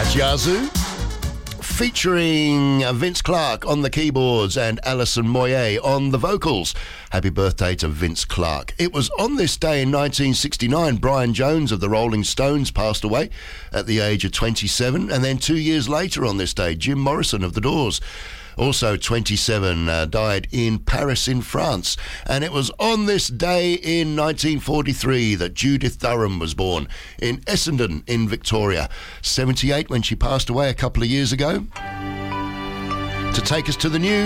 Yazoo, featuring Vince Clarke on the keyboards and Alison Moyet on the vocals. Happy birthday to Vince Clarke. It was on this day in 1969 Brian Jones of the Rolling Stones passed away at the age of 27, and then 2 years later on this day Jim Morrison of the Doors, also 27, died in Paris in France. And it was on this day in 1943 that Judith Durham was born in Essendon in Victoria. 78 when she passed away a couple of years ago. To take us to the news.